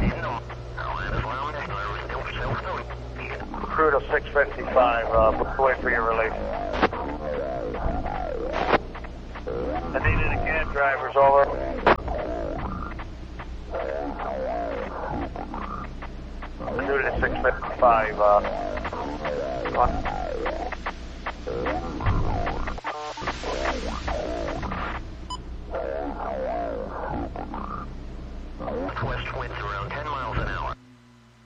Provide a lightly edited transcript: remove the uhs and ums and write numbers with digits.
Crew to 655, book away for your release. I need it again, drivers, over. Crew to 655,